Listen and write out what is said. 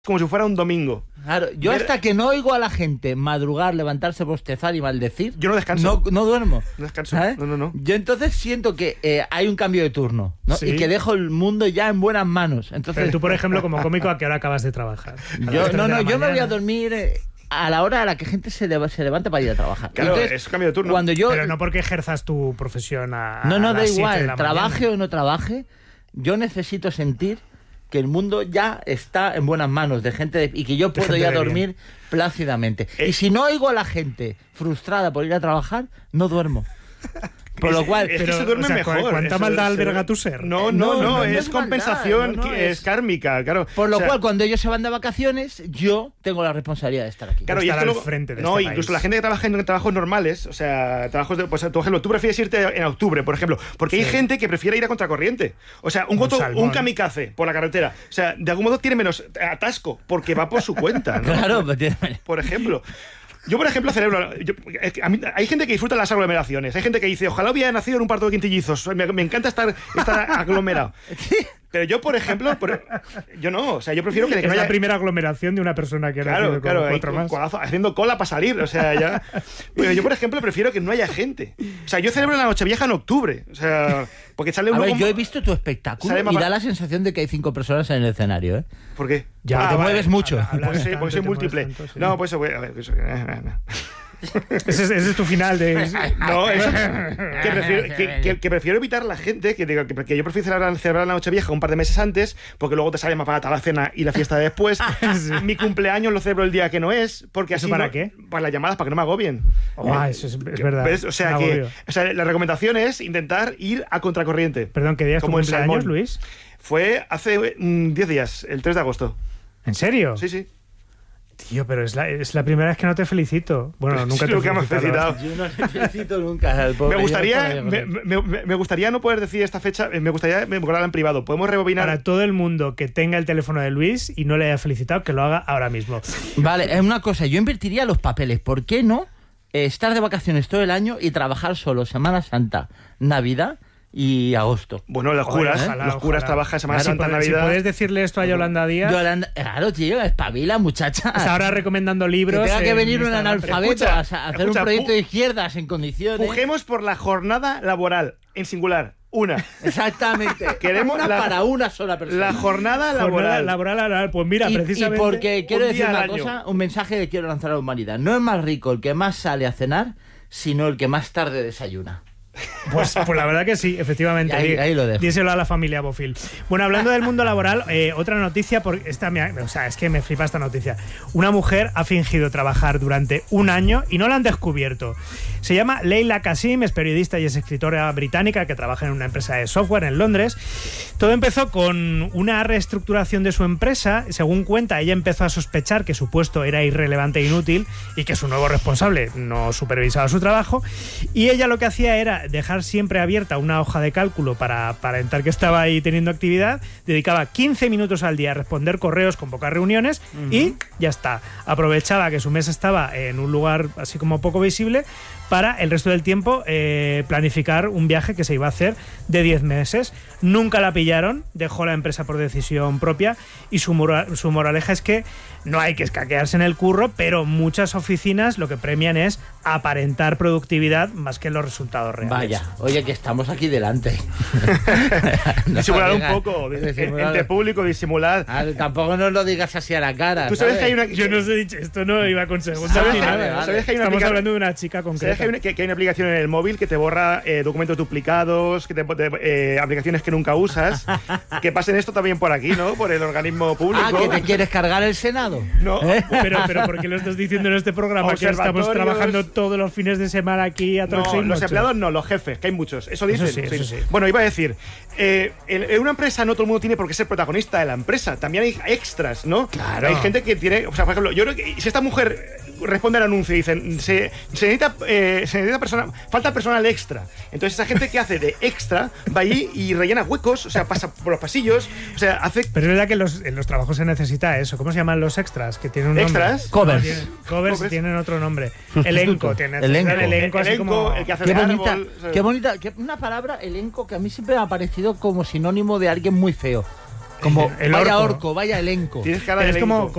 como si fuera un domingo. Claro, yo hasta que no oigo a la gente madrugar, levantarse, bostezar y maldecir, yo no descanso. No duermo. No descanso. ¿Sabes? No. Yo entonces siento que hay un cambio de turno, ¿no? Sí. Y que dejo el mundo ya en buenas manos. Entonces, Pero tú, por ejemplo, como cómico, ¿a qué hora acabas de trabajar? yo me voy a dormir a la hora a la que gente se levanta para ir a trabajar. Claro, entonces, es cambio de turno. Pero no porque ejerzas tu profesión a No, las da 7 de igual, la trabaje mañana. o no trabaje, yo necesito sentir que el mundo ya está en buenas manos de gente y que yo puedo gente ir a de dormir bien. plácidamente. Y si no oigo a la gente frustrada por ir a trabajar, no duermo. Por lo cual... Es que se duerme mejor. ¿Cuánta maldad alberga tu ser? No, es es compensación, maldad, no, es kármica, claro. Por lo cual, cuando ellos se van de vacaciones, yo tengo la responsabilidad de estar aquí. Claro, y estar es que al luego, frente de no, este incluso país. la gente que trabaja en trabajos normales, o sea, trabajos de, pues, por ejemplo, tú prefieres irte en octubre, por ejemplo, porque hay gente que prefiere ir a contracorriente. O sea, un kamikaze por la carretera. O sea, de algún modo tiene menos atasco porque va por su cuenta, ¿no? Claro, por ejemplo. Yo, por ejemplo, celebro... hay gente que disfruta las aglomeraciones. Hay gente que dice, ojalá hubiera nacido en un parto de quintillizos. Me encanta estar aglomerado. Pero yo, por ejemplo... yo no. O sea, yo prefiero que Es no haya... la primera aglomeración de una persona que ha nacido con cuatro más. Haciendo cola para salir. O sea, ya... Pero yo, por ejemplo, prefiero que no haya gente. O sea, yo celebro la Nochevieja en octubre. O sea, porque sale A ver, yo he visto tu espectáculo y da la sensación de que hay 5 personas en el escenario, ¿eh? ¿Por qué? Ya, te mueves mucho. Porque soy múltiple. Tanto, sí. No, pues... A ver, Ese es tu final de... No, que prefiero evitar la gente, que yo prefiero celebrar la Nochevieja un par de meses antes, porque luego te sale más barata la cena y la fiesta de después. Sí. Mi cumpleaños lo celebro el día que no es, porque ¿Eso así para no, qué? Para las llamadas, para que no me agobien. Eso es verdad. ¿Ves? O sea, la recomendación es intentar ir a contracorriente. Perdón, ¿qué día es tu cumpleaños, Luis? Fue hace 10 días, el 3 de agosto. ¿En serio? Sí. Tío, pero es la primera vez que no te felicito. Bueno, nunca te he felicitado. Yo no te felicito nunca. Me gustaría no poder decir esta fecha, me gustaría memorizarla en privado. Podemos rebobinar. Para todo el mundo que tenga el teléfono de Luis y no le haya felicitado, que lo haga ahora mismo. Vale, es una cosa, yo invertiría los papeles. ¿Por qué no estar de vacaciones todo el año y trabajar solo Semana Santa, Navidad y agosto? Bueno, los curas trabajan Semana Santa, Navidad. Si puedes decirle esto a Yolanda Díaz. Claro, tío, espabila, muchacha. Está ahora recomendando libros. Que tenga que venir un analfabeto a hacer un proyecto de izquierdas en condiciones. Pujemos por la jornada laboral, en singular. Una. Exactamente. Queremos para una sola persona. La jornada laboral. Pues mira, precisamente. Y porque quiero decir una cosa, un mensaje que quiero lanzar a la humanidad. No es más rico el que más sale a cenar, sino el que más tarde desayuna. Pues la verdad que sí, efectivamente. Ahí lo dejo. Díselo a la familia Bofil. Bueno, hablando del mundo laboral, otra noticia, porque es que me flipa esta noticia. Una mujer ha fingido trabajar durante un año y no la han descubierto. Se llama Leila Kasim, es periodista y es escritora británica que trabaja en una empresa de software en Londres. Todo empezó con una reestructuración de su empresa. Según cuenta, ella empezó a sospechar que su puesto era irrelevante e inútil y que su nuevo responsable no supervisaba su trabajo. Y ella lo que hacía era dejar siempre abierta una hoja de cálculo para aparentar que estaba ahí teniendo actividad. Dedicaba 15 minutos al día a responder correos con pocas reuniones y ya está. Aprovechaba que su mesa estaba en un lugar así como poco visible para el resto del tiempo planificar un viaje que se iba a hacer de 10 meses. Nunca la pillaron, dejó la empresa por decisión propia y su moraleja es que no hay que escaquearse en el curro, pero muchas oficinas lo que premian es aparentar productividad más que los resultados reales. Vaya, oye, que estamos aquí delante. Disimular un poco, entre público, disimular. Tampoco nos lo digas así a la cara. Tú sabes que hay una... Yo no os he dicho, esto no iba con segunda. ¿Sabes que hay una Estamos hablando de una chica concreta. ¿Sabes que hay una aplicación en el móvil que te borra documentos duplicados, aplicaciones que nunca usas? Que pasen esto también por aquí, ¿no? Por el organismo público. ¿Que te quieres cargar el Senado? No. Pero ¿por qué lo estás diciendo en este programa? Que estamos trabajando todos los fines de semana aquí a No, los empleados no, los jefes, que hay muchos. Eso dicen. Eso sí. Bueno, iba a decir, en una empresa no todo el mundo tiene por qué ser protagonista de la empresa. También hay extras, ¿no? Claro. Hay gente que tiene... O sea, por ejemplo, yo creo que si esta mujer responde al anuncio y dicen se necesita falta personal extra, entonces esa gente que hace de extra va allí y rellena huecos, o sea, pasa por los pasillos, o sea, hace... Pero es verdad que en los trabajos se necesita eso. ¿Cómo se llaman los extras? Que tienen un ¿Extras? Nombre. Covers tienen otro nombre. Elenco. Elenco, así como... el que hace Qué de bonita, árbol, qué bonita, una palabra, elenco, que a mí siempre me ha parecido como sinónimo de alguien muy feo. Como El vaya orco. orco, vaya elenco. Tienes cara Pero de es como elenco.